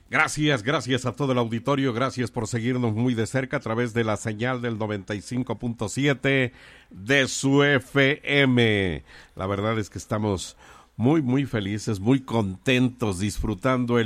Gracias a todo el auditorio, gracias por seguirnos muy de cerca a través de la señal del 95.7 de su FM. La verdad es que estamos muy felices, muy contentos, disfrutando el